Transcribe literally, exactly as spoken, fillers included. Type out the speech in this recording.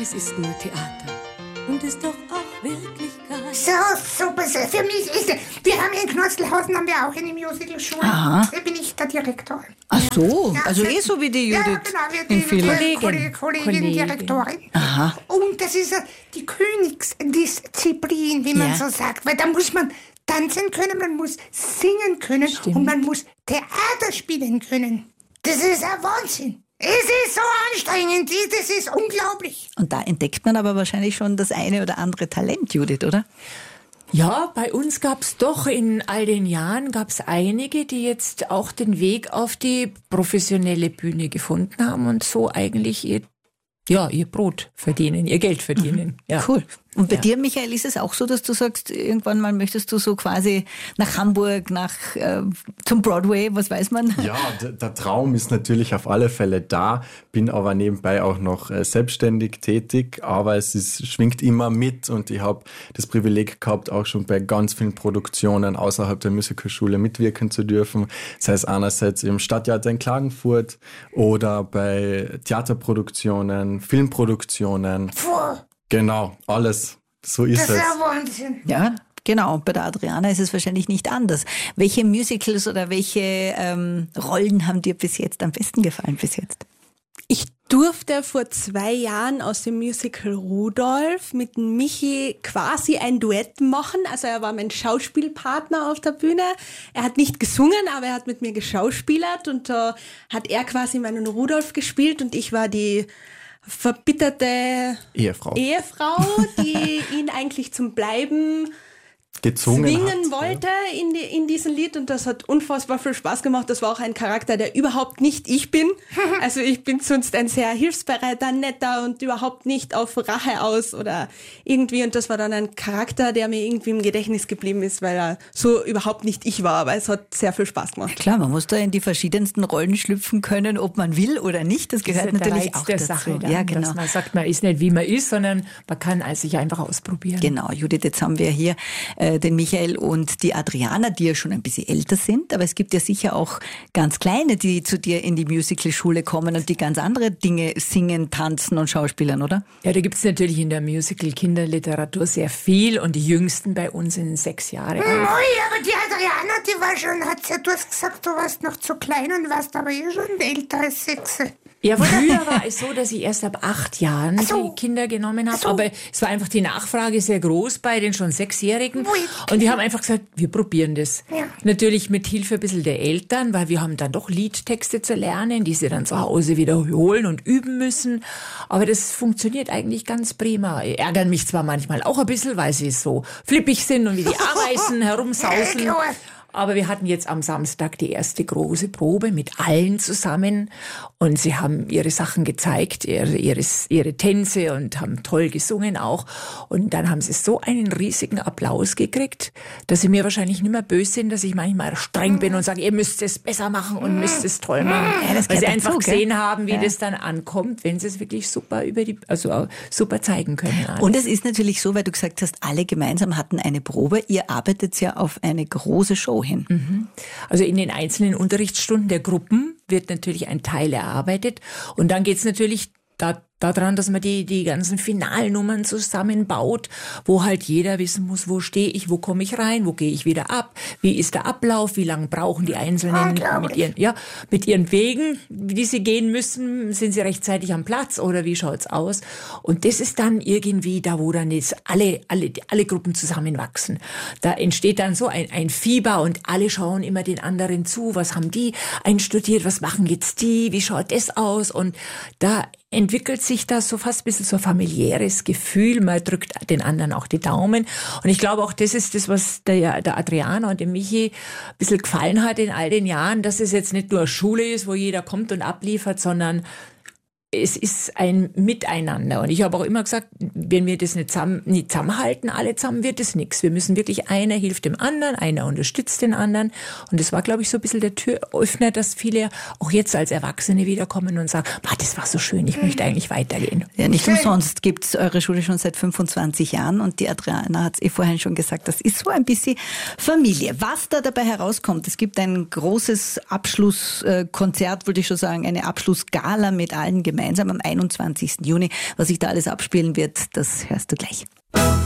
Alles ist nur Theater. Und ist doch auch Wirklichkeit. So, super. So. Für mich ist es. Wir haben hier in Knostelhausen haben wir auch eine Musicalschule. Aha. Da bin ich der Direktor. Ach so, Ja, also für- eh so wie die Judith. Ja, genau, wir in die, vielen. die Kollegin. Kollegin, Kollegin, Kollegin. Direktorin. Aha. Und das ist äh, die Königsdisziplin, wie man Ja. so sagt. Weil da muss man tanzen können, man muss singen können und man muss Theater spielen können. Das ist ein Wahnsinn. Es ist so anstrengend, das ist unglaublich. Und da entdeckt man aber wahrscheinlich schon das eine oder andere Talent, Judith, oder? Ja, bei uns gab's doch in all den Jahren gab's einige, die jetzt auch den Weg auf die professionelle Bühne gefunden haben und so eigentlich ihr, ja, ihr Brot verdienen, ihr Geld verdienen. Ja. Cool. Und bei Ja. dir, Michael, ist es auch so, dass du sagst, irgendwann mal möchtest du so quasi nach Hamburg, nach äh, zum Broadway, was weiß man? Ja, d- der Traum ist natürlich auf alle Fälle da, bin aber nebenbei auch noch äh, selbstständig tätig, aber es ist, schwingt immer mit und ich habe das Privileg gehabt, auch schon bei ganz vielen Produktionen außerhalb der Musicalschule mitwirken zu dürfen. Das heißt einerseits im Stadttheater in Klagenfurt oder bei Theaterproduktionen, Filmproduktionen. Puh, Genau, alles. So ist das ist es. ein Wahnsinn. Ja, genau. Bei der Adriana ist es wahrscheinlich nicht anders. Welche Musicals oder welche ähm, Rollen haben dir bis jetzt am besten gefallen bis jetzt? Ich durfte vor zwei Jahren aus dem Musical Rudolf mit dem Michi quasi ein Duett machen. Also er war mein Schauspielpartner auf der Bühne. Er hat nicht gesungen, aber er hat mit mir geschauspielert und da hat er quasi meinen Rudolf gespielt und ich war die verbitterte Ehefrau. Ehefrau, die ihn eigentlich zum Bleiben Gezwungen zwingen hat, wollte in, die, in diesem Lied und das hat unfassbar viel Spaß gemacht. Das war auch ein Charakter, der überhaupt nicht ich bin. Also ich bin sonst ein sehr hilfsbereiter, netter und überhaupt nicht auf Rache aus oder irgendwie. Und das war dann ein Charakter, der mir irgendwie im Gedächtnis geblieben ist, weil er so überhaupt nicht ich war. Aber es hat sehr viel Spaß gemacht. Klar, man muss da in die verschiedensten Rollen schlüpfen können, ob man will oder nicht. Das gehört Das ist der natürlich Reiz auch der dazu. Sache dann, Ja, genau. dass man sagt, man ist nicht wie man ist, sondern man kann sich einfach ausprobieren. Genau, Judith, jetzt haben wir hier äh, den Michael und die Adriana, die ja schon ein bisschen älter sind, aber es gibt ja sicher auch ganz Kleine, die zu dir in die Musicalschule kommen und die ganz andere Dinge singen, tanzen und schauspielern, oder? Ja, da gibt's natürlich in der Musical-Kinderliteratur sehr viel und die Jüngsten bei uns sind sechs Jahre alt. Ui, aber die Adriana, die war schon, hat ja, du hast gesagt, du warst noch zu klein und warst aber eh schon älter als sechs. Ja, früher war es so, dass ich erst ab acht Jahren Ach so. die Kinder genommen habe, Ach so. aber es war einfach die Nachfrage sehr groß bei den schon Sechsjährigen Ui. und die haben einfach gesagt, wir probieren das. Ja. Natürlich mit Hilfe ein bisschen der Eltern, weil wir haben dann doch Liedtexte zu lernen, die sie dann zu Hause wiederholen und üben müssen, aber das funktioniert eigentlich ganz prima. Ärgern mich zwar manchmal auch ein bisschen, weil sie so flippig sind und wie die Ameisen herumsausen. Ja, klar. Aber wir hatten jetzt am Samstag die erste große Probe mit allen zusammen und sie haben ihre Sachen gezeigt, ihre, ihre, ihre Tänze und haben toll gesungen auch. Und dann haben sie so einen riesigen Applaus gekriegt, dass sie mir wahrscheinlich nicht mehr böse sind, dass ich manchmal streng bin und sage, ihr müsst es besser machen und müsst es toll machen. Ja, das Weil sie gehört einfach dazu, gell? gesehen haben, wie Ja. das dann ankommt, wenn sie es wirklich super über die, also super zeigen können. alles. Und es ist natürlich so, weil du gesagt hast, alle gemeinsam hatten eine Probe. Ihr arbeitet ja auf eine große Show hin. Also in den einzelnen Unterrichtsstunden der Gruppen wird natürlich ein Teil erarbeitet und dann geht's natürlich da, daran, dass man die, die ganzen Finalnummern zusammenbaut, wo halt jeder wissen muss, wo stehe ich, wo komme ich rein, wo gehe ich wieder ab, wie ist der Ablauf, wie lange brauchen die Einzelnen mit ihren, ja, mit ihren Wegen, die sie gehen müssen, sind sie rechtzeitig am Platz oder wie schaut's aus? Und das ist dann irgendwie da, wo dann jetzt alle, alle, alle Gruppen zusammenwachsen. Da entsteht dann so ein, ein Fieber und alle schauen immer den anderen zu, was haben die einstudiert, was machen jetzt die, wie schaut das aus? Und da entwickelt sich das so fast ein bisschen so ein familiäres Gefühl. Man drückt den anderen auch die Daumen. Und ich glaube auch, das ist das, was der, der Adriana und dem Michi ein bisschen gefallen hat in all den Jahren, dass es jetzt nicht nur eine Schule ist, wo jeder kommt und abliefert, sondern es ist ein Miteinander. Und ich habe auch immer gesagt, wenn wir das nicht zusammen, nicht zusammenhalten, alle zusammen, wird es nichts. Wir müssen wirklich, einer hilft dem anderen, einer unterstützt den anderen. Und das war, glaube ich, so ein bisschen der Türöffner, dass viele auch jetzt als Erwachsene wiederkommen und sagen, ah, das war so schön, ich möchte eigentlich weitergehen. Ja, nicht umsonst gibt's eure Schule schon seit fünfundzwanzig Jahren und die Adriana hat es eh vorhin schon gesagt, das ist so ein bisschen Familie. Was da dabei herauskommt, es gibt ein großes Abschlusskonzert, wollte ich schon sagen, eine Abschlussgala mit allen gemeinsam. gemeinsam am einundzwanzigsten Juni. Was sich da alles abspielen wird, das hörst du gleich.